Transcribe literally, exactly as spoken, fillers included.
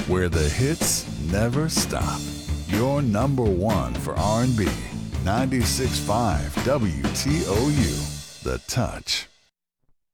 where the hits never stop. Your number one for R and B. ninety-six point five W T O U, The Touch.